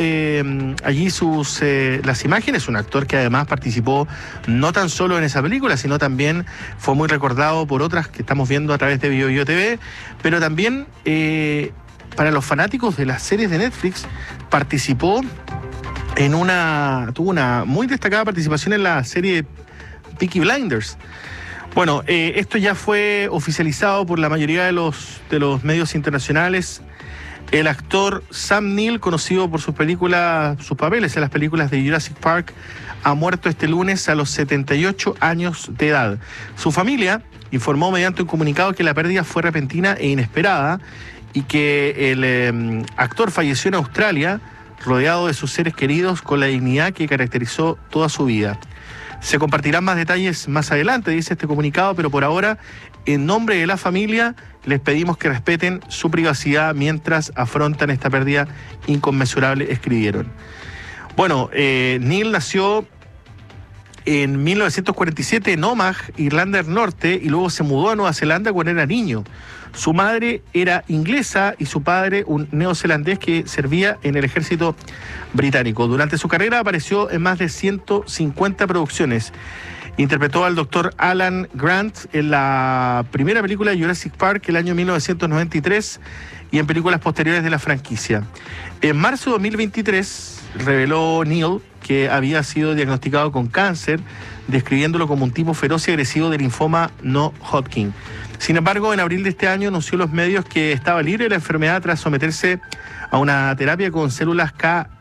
allí las imágenes, un actor que además participó no tan solo en esa película, sino también fue muy recordado por otras que estamos viendo a través de BioBio TV, pero también para los fanáticos de las series de Netflix participó tuvo una muy destacada participación en la serie Peaky Blinders. Bueno, esto ya fue oficializado por la mayoría de los medios internacionales. El actor Sam Neill, conocido por sus papeles en las películas de Jurassic Park, ha muerto este lunes a los 78 años de edad. Su familia informó mediante un comunicado que la pérdida fue repentina e inesperada y que el actor falleció en Australia, rodeado de sus seres queridos, con la dignidad que caracterizó toda su vida. Se compartirán más detalles más adelante, dice este comunicado, pero por ahora, en nombre de la familia, les pedimos que respeten su privacidad mientras afrontan esta pérdida inconmensurable, escribieron. Bueno, Neill nació en 1947 en Omagh, Irlanda del Norte, y luego se mudó a Nueva Zelanda cuando era niño. Su madre era inglesa y su padre un neozelandés que servía en el ejército británico. Durante su carrera apareció en más de 150 producciones. Interpretó al Dr. Alan Grant en la primera película de Jurassic Park el año 1993 y en películas posteriores de la franquicia. En marzo de 2023 reveló Neill que había sido diagnosticado con cáncer, describiéndolo como un tipo feroz y agresivo de linfoma no Hodgkin. Sin embargo, en abril de este año anunció a los medios que estaba libre de la enfermedad tras someterse a una terapia con células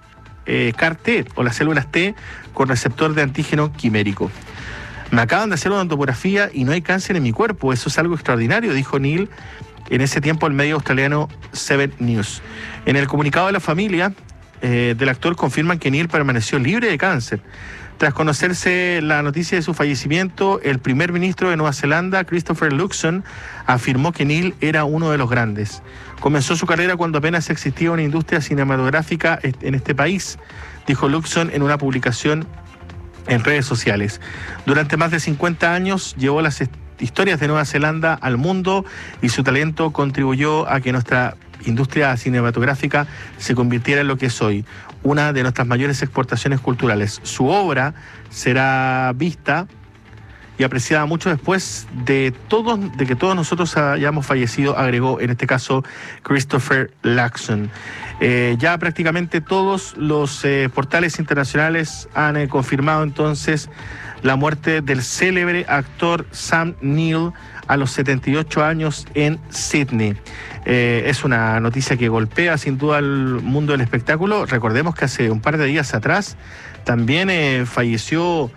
CAR-T o las células T con receptor de antígeno quimérico. Me acaban de hacer una tomografía y no hay cáncer en mi cuerpo. Eso es algo extraordinario, dijo Neill en ese tiempo al medio australiano 7 News. En el comunicado de la familia del actor confirman que Neill permaneció libre de cáncer. Tras conocerse la noticia de su fallecimiento, el primer ministro de Nueva Zelanda, Christopher Luxon, afirmó que Neill era uno de los grandes. Comenzó su carrera cuando apenas existía una industria cinematográfica en este país, dijo Luxon en una publicación en redes sociales. Durante más de 50 años llevó las historias de Nueva Zelanda al mundo y su talento contribuyó a que nuestra industria cinematográfica se convirtiera en lo que es hoy, una de nuestras mayores exportaciones culturales. Su obra será vista y apreciada mucho después de que todos nosotros hayamos fallecido, agregó en este caso Christopher Luxon. Ya prácticamente todos los portales internacionales han confirmado entonces la muerte del célebre actor Sam Neill a los 78 años en Sydney. Es una noticia que golpea sin duda al mundo del espectáculo. Recordemos que hace un par de días atrás también falleció,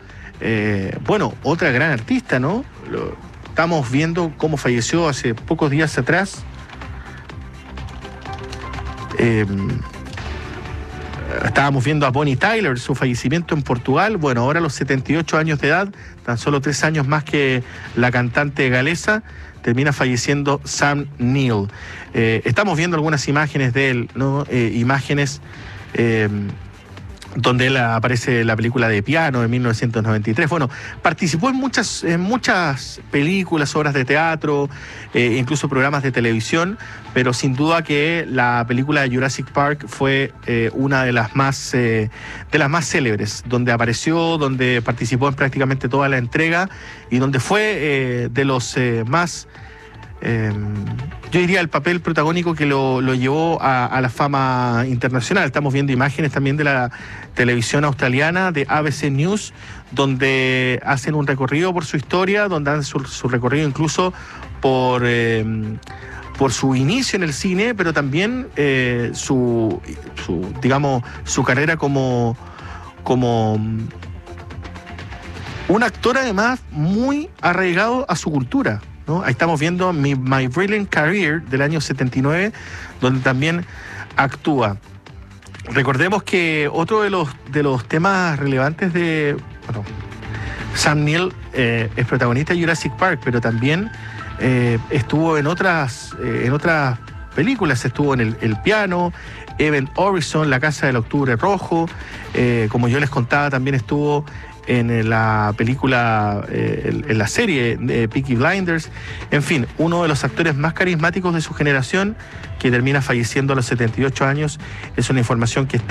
otra gran artista, ¿no? Estamos viendo cómo falleció hace pocos días atrás. Estábamos viendo a Bonnie Tyler, su fallecimiento en Portugal. Bueno, ahora a los 78 años de edad, tan solo 3 años más que la cantante galesa, termina falleciendo Sam Neill. Estamos viendo algunas imágenes de él, ¿no? Imágenes donde él aparece en la película de piano de 1993. Bueno, participó en muchas películas, obras de teatro, incluso programas de televisión, pero sin duda que la película de Jurassic Park fue una de las más célebres, donde apareció, donde participó en prácticamente toda la entrega y donde fue de los más... yo diría el papel protagónico que lo llevó a la fama internacional. Estamos viendo imágenes también de la televisión australiana, de ABC News, donde hacen un recorrido por su historia, donde hacen su recorrido incluso por su inicio en el cine, pero también su carrera como un actor además muy arraigado a su cultura, ¿no? Ahí estamos viendo My Brilliant Career del año 79, donde también actúa. Recordemos que otro de los temas relevantes Sam Neill es protagonista de Jurassic Park, pero también estuvo en otras películas, estuvo en el piano, Event Horizon, La Casa del Octubre Rojo, como yo les contaba, también estuvo en la película, en la serie de Peaky Blinders. En fin, uno de los actores más carismáticos de su generación, que termina falleciendo a los 78 años. Es una información que está